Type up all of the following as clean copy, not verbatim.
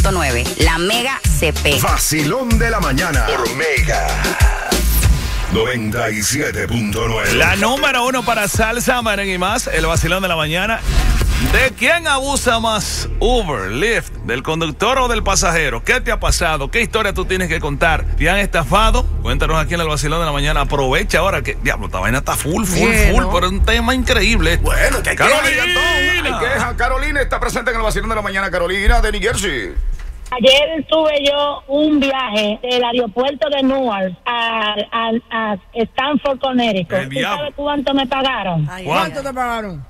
97.9, la Mega se pega. Vacilón de la mañana por Mega 97.9. La número 1 para salsa, merengue y más, el vacilón de la mañana. ¿De quién abusa más? Uber, Lyft, del conductor o del pasajero. ¿Qué te ha pasado? ¿Qué historia tú tienes que contar? ¿Te han estafado? Cuéntanos aquí en el vacilón de la mañana. Aprovecha ahora que, diablo, esta vaina está full, pero es un tema increíble. Bueno, que hay Carolina. Carolina está presente en el vacilón de la mañana. Carolina de New Jersey. Ayer tuve yo un viaje del aeropuerto de Newark a Stanford, Connecticut. ¿Tú sabes cuánto me pagaron? ¿Cuánto te pagaron?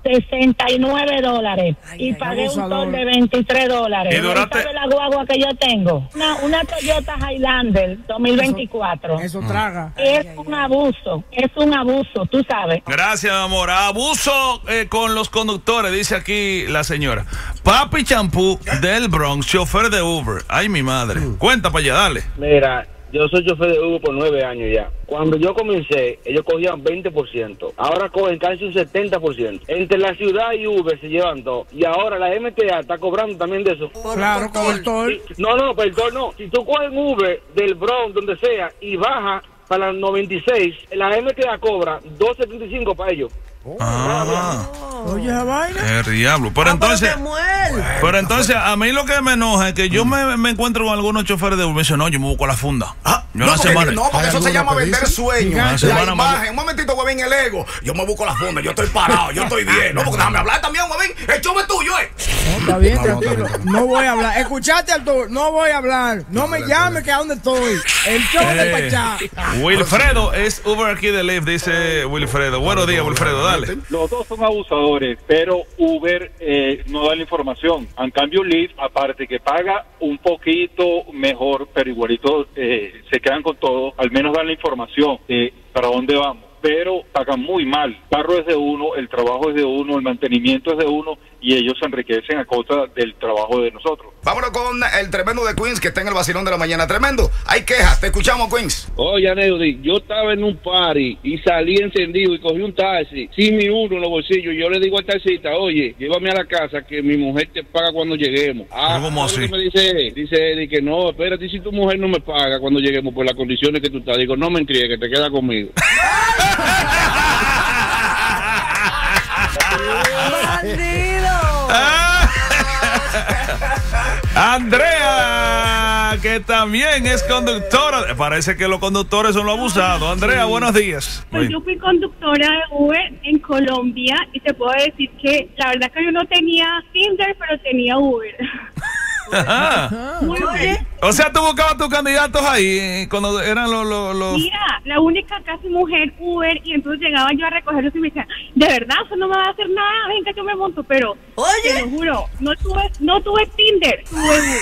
$69. Y pagué un tour de $23. ¿Y durante... ¿Sabes la guagua que yo tengo? Una Toyota Highlander 2024. Eso traga. Es un abuso, tú sabes. Gracias, amor. Abuso con los conductores, dice aquí la señora. Papi Champú del Bronx, chofer de Uber. Ay, mi madre. Cuenta para allá, dale. Mira, yo soy chofer de Uber por 9 años ya. Cuando yo comencé, ellos cogían 20%. Ahora cogen casi un 70%. Entre la ciudad y Uber se llevan dos. Y ahora la MTA está cobrando también de eso. Claro, con el toll. No, perdón, no. Si tú coges Uber del Bronx, donde sea, y baja para el 96, la MTA cobra $2.75 para ellos. Oye, esa vaina. El diablo. Pero entonces, a mí lo que me enoja es que yo me encuentro con algunos choferes de Uber y me dicen, no, yo me busco la funda. Porque eso se llama vender sueños. La imagen. más... Un momentito, huevín, el ego. Yo me busco la funda, yo estoy parado, yo estoy bien. No, porque déjame hablar también, huevín. El show es tuyo, No, está bien, tranquilo. No voy a hablar. Escuchaste, Arturo. No voy a hablar. No me llames que a dónde estoy. El show de Pachá. Wilfredo es Uber aquí de Lyft, dice Wilfredo. Buenos días, Wilfredo, dale. Los dos son abusadores, pero Uber no da la información. En cambio, Lyft, aparte que paga un poquito mejor, pero igualito se quedan con todo, al menos dan la información de para dónde vamos. Pero pagan muy mal. El carro es de uno, el trabajo es de uno, el mantenimiento es de uno, y ellos se enriquecen a costa del trabajo de nosotros. Vámonos con el tremendo de Queens, que está en el vacilón de la mañana. Tremendo, hay quejas, te escuchamos, Queens. Oye, Neudi, yo estaba en un party y salí encendido y cogí un taxi sin ni uno en los bolsillos. Yo le digo al taxista, oye, llévame a la casa que mi mujer te paga cuando lleguemos. ¿Cómo así? Me dice él que no, espérate, si tu mujer no me paga cuando lleguemos por las condiciones que tú estás. Digo, no me entregues, que te queda conmigo. Andrea, que también es conductora. Parece que los conductores son los abusados. Andrea, buenos días. Pues yo fui conductora de Uber en Colombia y te puedo decir que la verdad que yo no tenía Tinder, pero tenía Uber. Muy bien. O sea, tú buscabas tus candidatos ahí cuando eran los... Mira, la única casi mujer Uber, y entonces llegaba yo a recogerlos y me decían, de verdad, eso no me va a hacer nada, venga, yo me monto, pero te lo juro, no tuve Tinder, tuve Uber.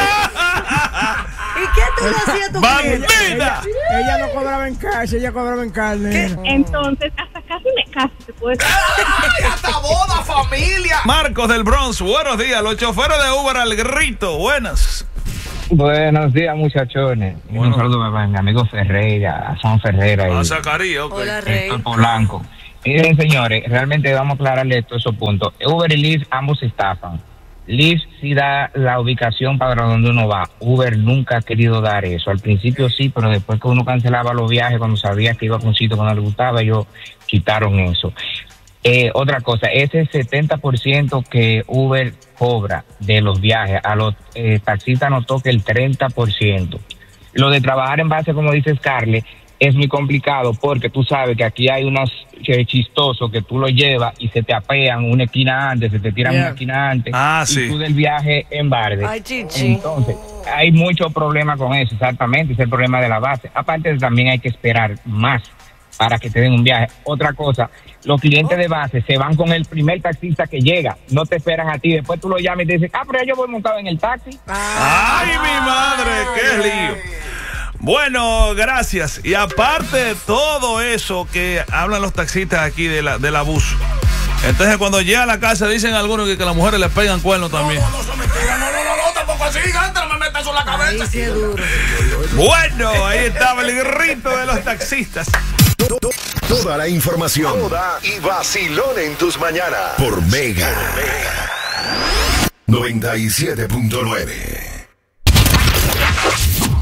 ¿Y qué tú le hacías a tu ¡Bandida! Ella no cobraba en cash, ella cobraba en carne. Entonces, hasta casi me caso, te puedo decir. ¡Ay, hasta boda, familia! Marcos del Bronx, buenos días. Los choferes de Uber al grito, buenas. Buenos días, muchachones. Un saludo a mi amigo Ferreira, a San Ferreira. A Zacarías, ok. Hola, Rey. Héctor Polanco. Miren, señores, realmente vamos a aclararle todos esos puntos. Uber y Lyft ambos se estafan. Lyft sí da la ubicación para donde uno va. Uber nunca ha querido dar eso. Al principio sí, pero después que uno cancelaba los viajes cuando sabía que iba a un sitio cuando le gustaba, ellos quitaron eso. Otra cosa, ese 70% que Uber cobra de los viajes, a los taxistas nos toca el 30%. Lo de trabajar en base, como dice Scarlett, es muy complicado porque tú sabes que aquí hay unos chistosos que tú lo llevas y se te apean una esquina antes, se te tiran una esquina antes y tú del viaje en barde. Ay, chichi. Entonces, hay muchos problemas con eso, exactamente, es el problema de la base. Aparte, también hay que esperar más para que te den un viaje. Otra cosa, los clientes de base se van con el primer taxista que llega, no te esperan a ti, después tú lo llamas y te dicen, pero ya yo voy montado en el taxi. ¡Ay, mi madre! ¡Qué lío! Bueno, gracias. Y aparte de todo eso que hablan los taxistas aquí del abuso, entonces cuando llega a la casa dicen algunos que las mujeres les pegan cuernos también. No, tampoco así, gigante, no me metas eso en la cabeza. Ay, qué duro. Bueno, ahí estaba el grito de los taxistas. Toda la información y vacilón en tus mañanas por Mega 97.9.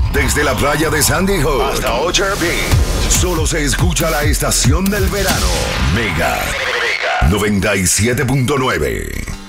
Desde la playa de Sandy Hook hasta Ocher Beach, solo se escucha la estación del verano. Mega 97.9.